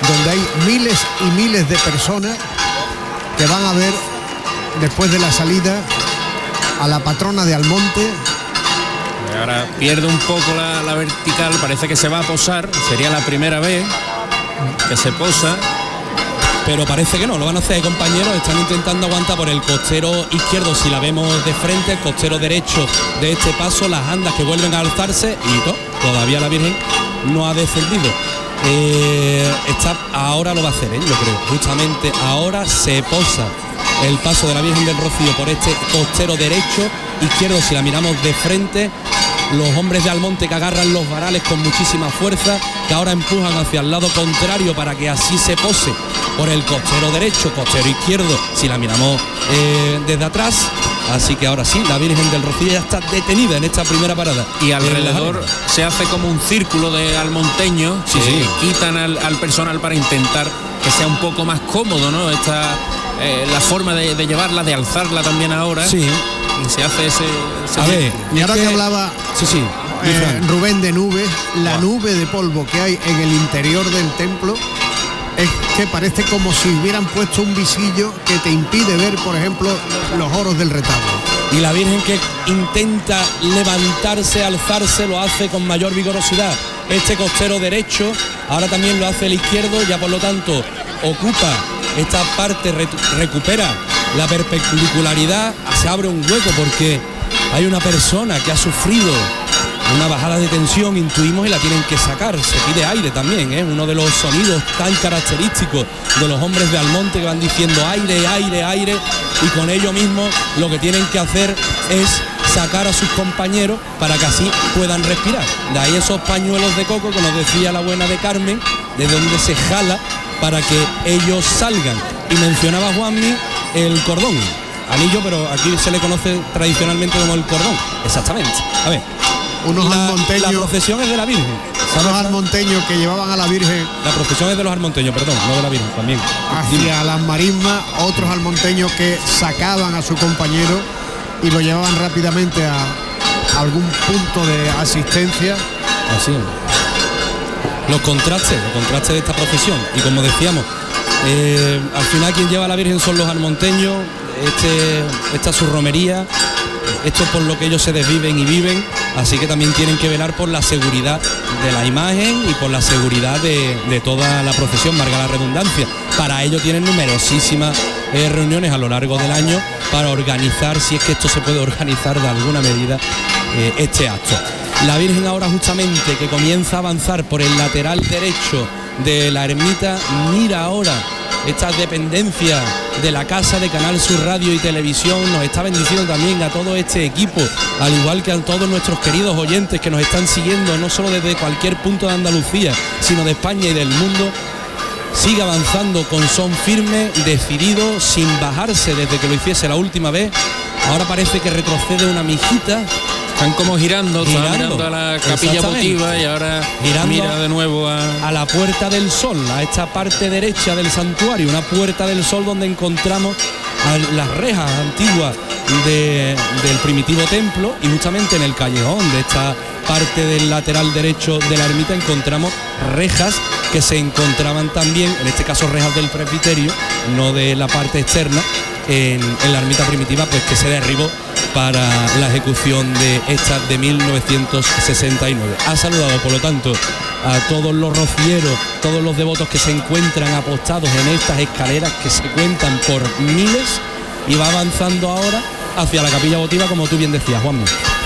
donde hay miles y miles de personas que van a ver después de la salida a la patrona de Almonte. Ahora pierde un poco la vertical, parece que se va a posar, sería la primera vez que se posa. Pero parece que no, lo van a hacer, compañeros. Están intentando aguantar por el costero izquierdo, si la vemos de frente, el costero derecho de este paso, las andas que vuelven a alzarse y todavía la Virgen no ha descendido. Ahora lo va a hacer, yo creo. Justamente ahora se posa el paso de la Virgen del Rocío por este costero derecho, izquierdo, si la miramos de frente. Los hombres de Almonte que agarran los varales con muchísima fuerza, que ahora empujan hacia el lado contrario para que así se pose por el costero derecho, costero izquierdo, si la miramos desde atrás. Así que ahora sí, la Virgen del Rocío ya está detenida en esta primera parada. Y alrededor se hace como un círculo de almonteños, sí. Quitan al personal para intentar que sea un poco más cómodo, ¿no? La forma de llevarla, de alzarla también ahora. Sí. Y se hace ese a ver, y ahora que hablaba Rubén de nubes, la nube de polvo que hay en el interior del templo es que parece como si hubieran puesto un visillo que te impide ver, por ejemplo, los oros del retablo. Y la Virgen que intenta levantarse, alzarse, lo hace con mayor vigorosidad. Este costero derecho, ahora también lo hace el izquierdo, ya por lo tanto ocupa esta parte, recupera la perpendicularidad, se abre un hueco porque hay una persona que ha sufrido una bajada de tensión, intuimos, y la tienen que sacar. Se pide aire también, uno de los sonidos tan característicos de los hombres de Almonte, que van diciendo aire, aire, aire, y con ello mismo lo que tienen que hacer es sacar a sus compañeros para que así puedan respirar. De ahí esos pañuelos de coco que nos decía la buena de Carmen, de donde se jala para que ellos salgan. Y mencionaba Juanmi el cordón, anillo, pero aquí se le conoce tradicionalmente como el cordón. Exactamente. A ver, almonteños. La procesión es de la Virgen. Unos almonteños que llevaban a la Virgen. La procesión es de los almonteños, perdón, no de la Virgen también. Hacia las marismas, otros almonteños que sacaban a su compañero y lo llevaban rápidamente a algún punto de asistencia. Así es. Los contrastes de esta procesión. Y como decíamos, al final quien lleva a la Virgen son los almonteños. Esta es su romería, esto es por lo que ellos se desviven y viven, así que también tienen que velar por la seguridad de la imagen y por la seguridad de toda la procesión, valga la redundancia. Para ello tienen numerosísimas reuniones a lo largo del año para organizar, si es que esto se puede organizar de alguna medida, este acto. La Virgen ahora justamente que comienza a avanzar por el lateral derecho de la ermita, mira ahora estas dependencias de la casa de Canal Sur Radio y Televisión, nos está bendiciendo también a todo este equipo, al igual que a todos nuestros queridos oyentes que nos están siguiendo, no solo desde cualquier punto de Andalucía, sino de España y del mundo. Sigue avanzando con son firme, decidido, sin bajarse desde que lo hiciese la última vez. Ahora parece que retrocede una mijita. Están como girando a la capilla votiva y ahora mira de nuevo a la Puerta del Sol, a esta parte derecha del santuario, una Puerta del Sol donde encontramos las rejas antiguas del primitivo templo, y justamente en el callejón de esta parte del lateral derecho de la ermita encontramos rejas que se encontraban también, en este caso rejas del presbiterio, no de la parte externa, en la ermita primitiva, pues que se derribó para la ejecución de esta de 1969. Ha saludado, por lo tanto, a todos los rocieros, todos los devotos que se encuentran apostados en estas escaleras que se cuentan por miles, y va avanzando ahora hacia la capilla votiva, como tú bien decías, Juanma.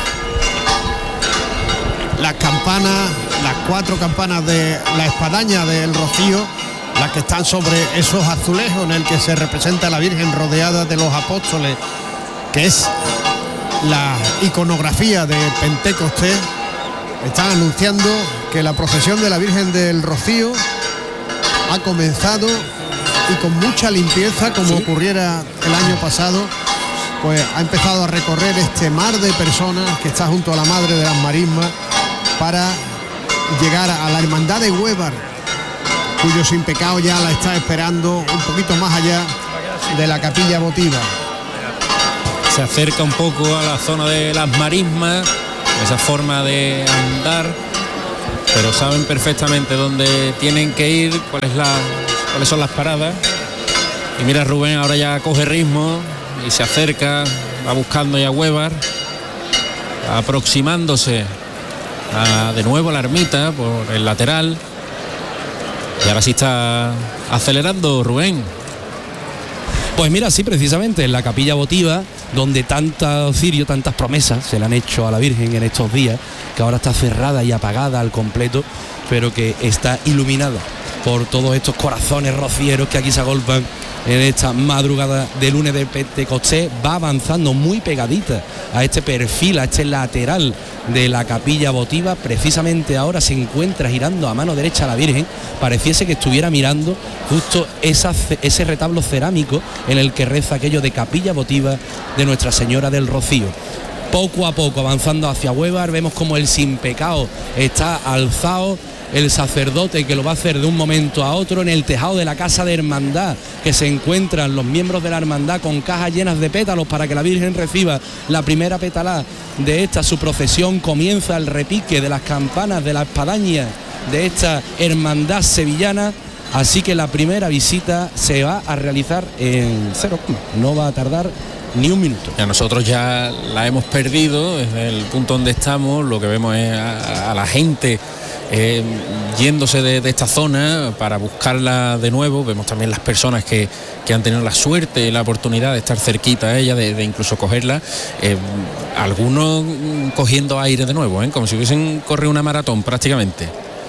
Las campanas, las 4 campanas de la espadaña del Rocío, las que están sobre esos azulejos en el que se representa a la Virgen rodeada de los apóstoles, que es la iconografía de Pentecostés, están anunciando que la procesión de la Virgen del Rocío ha comenzado, y con mucha limpieza, como ocurriera el año pasado, pues ha empezado a recorrer este mar de personas que está junto a la Madre de las Marismas para llegar a la Hermandad de Huévar, cuyo sin pecado ya la está esperando un poquito más allá de la capilla votiva. Se acerca un poco a la zona de las marismas, esa forma de andar pero saben perfectamente dónde tienen que ir, cuáles son las paradas. Y mira, Rubén ahora ya coge ritmo y se acerca, va buscando ya a Huevar, aproximándose de nuevo a la ermita por el lateral. Y ahora sí está acelerando Rubén. Pues mira, sí, precisamente en la capilla votiva, donde tantos cirios, tantas promesas se le han hecho a la Virgen en estos días, que ahora está cerrada y apagada al completo, pero que está iluminada por todos estos corazones rocieros que aquí se agolpan en esta madrugada de lunes de Pentecostés. Va avanzando muy pegadita a este perfil, a este lateral de la capilla votiva. Precisamente ahora se encuentra girando a mano derecha a la Virgen, pareciese que estuviera mirando justo ese retablo cerámico en el que reza aquello de capilla votiva de Nuestra Señora del Rocío. Poco a poco avanzando hacia Huevar, vemos como el sin pecado está alzado, el sacerdote que lo va a hacer de un momento a otro en el tejado de la casa de hermandad, que se encuentran los miembros de la hermandad con cajas llenas de pétalos para que la Virgen reciba la primera pétala de esta su procesión. Comienza el repique de las campanas de la espadaña de esta hermandad sevillana, así que la primera visita se va a realizar en 0, no va a tardar ni un minuto. Ya nosotros ya la hemos perdido desde el punto donde estamos. Lo que vemos es a la gente yéndose de esta zona para buscarla de nuevo. Vemos también las personas que han tenido la suerte y la oportunidad de estar cerquita a ella, de incluso cogerla, algunos cogiendo aire de nuevo, como si hubiesen corrido una maratón prácticamente.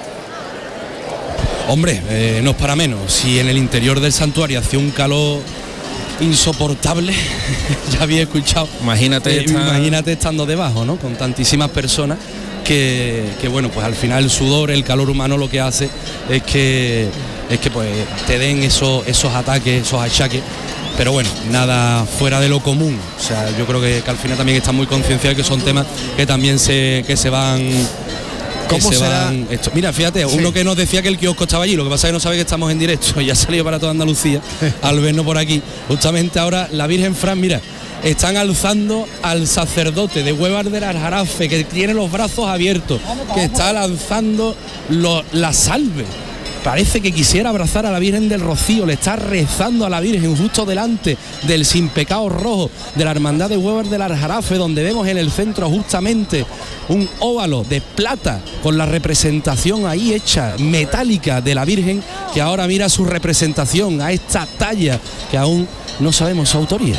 Hombre, no es para menos. Si en el interior del santuario hacía un calor insoportable, ya había escuchado, imagínate estando debajo, ¿no? Con tantísimas personas que bueno, pues al final el sudor, el calor humano lo que hace es que pues te den esos ataques, esos achaques, pero bueno, nada fuera de lo común. O sea, yo creo que al final también están muy concienciados que son temas que también se van. ¿Cómo será? Mira, fíjate, sí. Uno que nos decía que el kiosco estaba allí, lo que pasa es que no sabe que estamos en directo y ha salido para toda Andalucía al vernos por aquí. Justamente ahora la Virgen Fran, mira, están alzando al sacerdote de Huevar del Aljarafe, que tiene los brazos abiertos, que está lanzando la salve. Parece que quisiera abrazar a la Virgen del Rocío, le está rezando a la Virgen justo delante del sin pecado rojo de la hermandad de Huevar del Aljarafe, donde vemos en el centro justamente un óvalo de plata con la representación ahí hecha metálica de la Virgen, que ahora mira su representación a esta talla que aún no sabemos su autoría.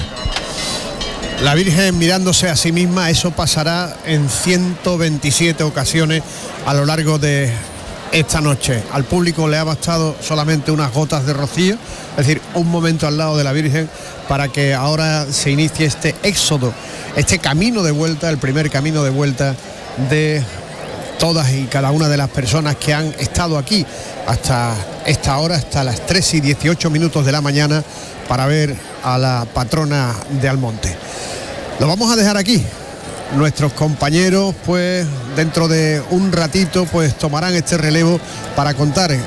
La Virgen mirándose a sí misma, eso pasará en 127 ocasiones a lo largo de esta noche. Al público le ha bastado solamente unas gotas de rocío, es decir, un momento al lado de la Virgen, para que ahora se inicie este éxodo, este camino de vuelta, el primer camino de vuelta de todas y cada una de las personas que han estado aquí hasta esta hora, hasta las 3:18 de la mañana, para ver a la patrona de Almonte. Lo vamos a dejar aquí. Nuestros compañeros, pues dentro de un ratito, pues tomarán este relevo para contar en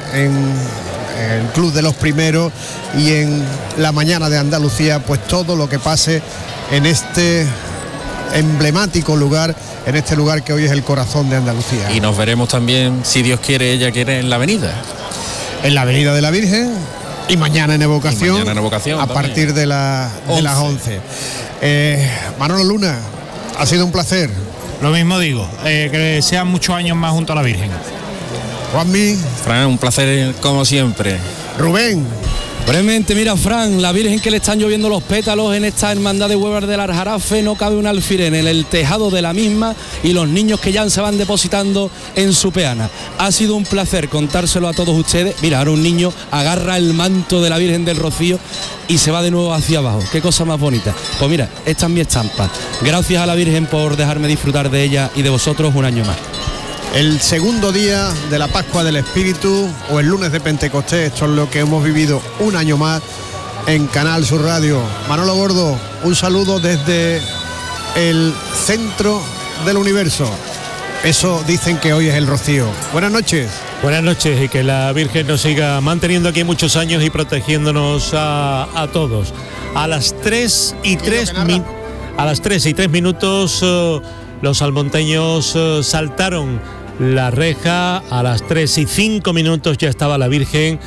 el Club de los Primeros y en la mañana de Andalucía, pues todo lo que pase en este emblemático lugar, en este lugar que hoy es el corazón de Andalucía. Y nos veremos también, si Dios quiere, ella quiere, en la avenida. En la avenida de la Virgen y mañana en evocación, a partir de las 11. Manolo Luna, ha sido un placer. Lo mismo digo, que sean muchos años más junto a la Virgen. Juanmi. Fran, un placer como siempre. Rubén. Brevemente, mira, Fran, la Virgen que le están lloviendo los pétalos en esta hermandad de Huevar del Aljarafe, no cabe un alfiler en el tejado de la misma y los niños que ya se van depositando en su peana. Ha sido un placer contárselo a todos ustedes. Mira, ahora un niño agarra el manto de la Virgen del Rocío y se va de nuevo hacia abajo. Qué cosa más bonita. Pues mira, esta es mi estampa. Gracias a la Virgen por dejarme disfrutar de ella y de vosotros un año más. El segundo día de la Pascua del Espíritu, o el lunes de Pentecostés, esto es lo que hemos vivido un año más en Canal Sur Radio. Manolo Gordo, un saludo desde el centro del universo. Eso dicen que hoy es el Rocío. Buenas noches. Buenas noches y que la Virgen nos siga manteniendo aquí muchos años y protegiéndonos a todos. A las 3:03 minutos los almonteños saltaron la reja. A las 3:05 ya estaba la Virgen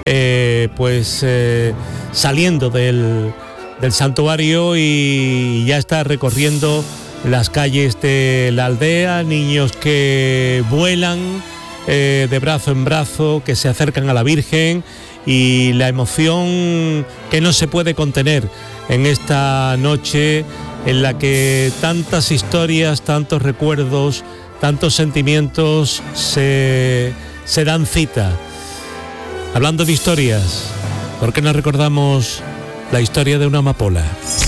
saliendo del santuario y ya está recorriendo las calles de la aldea. Niños que vuelan de brazo en brazo, que se acercan a la Virgen, y la emoción que no se puede contener en esta noche en la que tantas historias, tantos recuerdos, tantos sentimientos se dan cita. Hablando de historias, ¿por qué no recordamos la historia de una amapola?